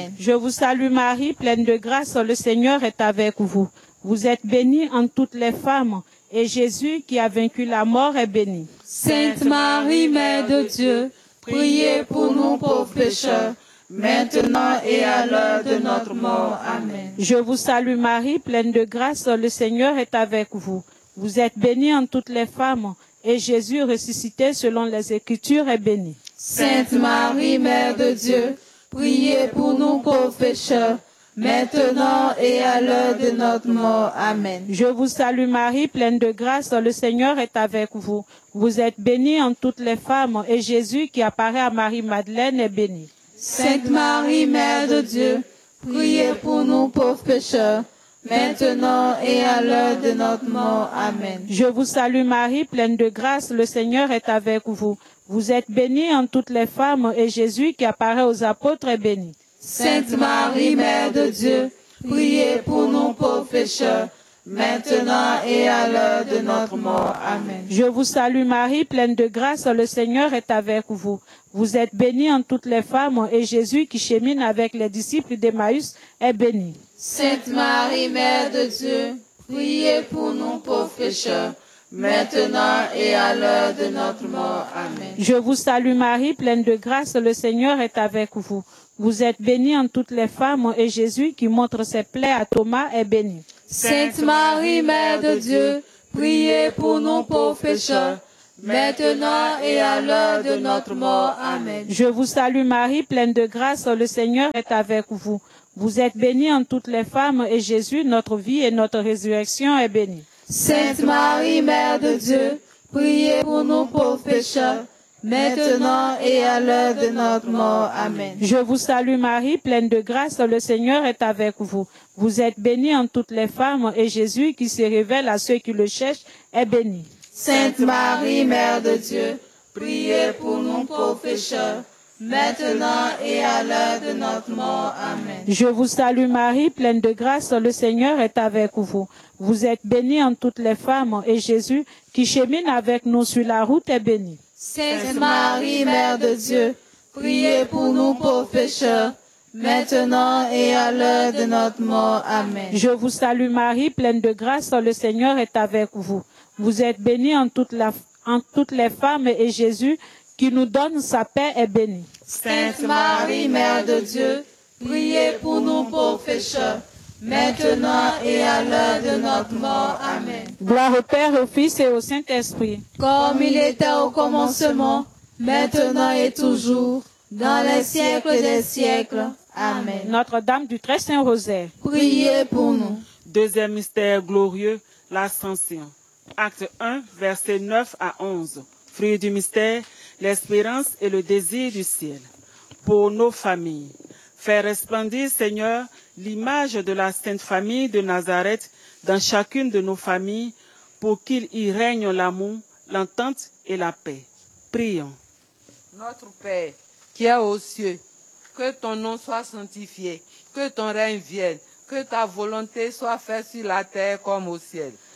Je vous salue Marie, pleine de grâce, le Seigneur est avec vous. Vous êtes bénie entre toutes les femmes, et Jésus, qui a vaincu la mort, est béni. Sainte Marie, Mère de Dieu, priez pour nous pauvres pécheurs, maintenant et à l'heure de notre mort. Amen. Je vous salue Marie, pleine de grâce, le Seigneur est avec vous. Vous êtes bénie entre toutes les femmes, et Jésus, ressuscité selon les Écritures, est béni. Sainte Marie, Mère de Dieu, priez pour nous pauvres pécheurs, maintenant et à l'heure de notre mort. Amen. Je vous salue Marie, pleine de grâce, le Seigneur est avec vous. Vous êtes bénie entre toutes les femmes, et Jésus, qui apparaît à Marie-Madeleine, est béni. Sainte Marie, Mère de Dieu, priez pour nous pauvres pécheurs, maintenant et à l'heure de notre mort. Amen. Je vous salue Marie, pleine de grâce, le Seigneur est avec vous. Vous êtes bénie entre toutes les femmes, et Jésus, qui apparaît aux apôtres, est béni. Sainte Marie, Mère de Dieu, priez pour nous pauvres pécheurs, maintenant et à l'heure de notre mort. Amen. Je vous salue Marie, pleine de grâce, le Seigneur est avec vous. Vous êtes bénie entre toutes les femmes, et Jésus, qui chemine avec les disciples d'Emmaüs, est béni. Sainte Marie, Mère de Dieu, priez pour nous pauvres pécheurs, maintenant et à l'heure de notre mort. Amen. Je vous salue Marie, pleine de grâce, le Seigneur est avec vous. Vous êtes bénie entre toutes les femmes, et Jésus, qui montre ses plaies à Thomas, est béni. Sainte Marie, Mère de Dieu, priez pour nous pauvres pécheurs, maintenant et à l'heure de notre mort. Amen. Je vous salue Marie, pleine de grâce, le Seigneur est avec vous. Vous êtes bénie entre toutes les femmes, et Jésus, notre vie et notre résurrection, est béni. Sainte Marie, Mère de Dieu, priez pour nous pauvres pécheurs, maintenant et à l'heure de notre mort. Amen. Je vous salue Marie, pleine de grâce, le Seigneur est avec vous. Vous êtes bénie entre toutes les femmes, et Jésus, qui se révèle à ceux qui le cherchent, est béni. Sainte Marie, Mère de Dieu, priez pour nous pauvres pécheurs, maintenant et à l'heure de notre mort. Amen. Je vous salue Marie, pleine de grâce, le Seigneur est avec vous. Vous êtes bénie entre toutes les femmes, et Jésus, qui chemine avec nous sur la route, est béni. Sainte Marie, Mère de Dieu, priez pour nous pauvres pécheurs, maintenant et à l'heure de notre mort. Amen. Je vous salue Marie, pleine de grâce, le Seigneur est avec vous. Vous êtes bénie entre toutes les femmes, et Jésus, qui nous donne sa paix, est béni. Sainte Marie, Mère de Dieu, priez pour nous pauvres pécheurs, maintenant et à l'heure de notre mort. Amen. Gloire au Père, au Fils et au Saint-Esprit. Comme il était au commencement, maintenant et toujours, dans les siècles des siècles. Amen. Notre-Dame du Très Saint Rosaire, priez pour nous. Deuxième mystère glorieux, l'Ascension. Acte 1, versets 9 à 11. Fruit du mystère, l'espérance et le désir du ciel. Pour nos familles, fais resplendir, Seigneur, l'image de la Sainte Famille de Nazareth dans chacune de nos familles, pour qu'il y règne l'amour, l'entente et la paix. Prions. Notre Père, qui es aux cieux, que ton nom soit sanctifié, que ton règne vienne, que ta volonté soit faite sur la terre comme au ciel.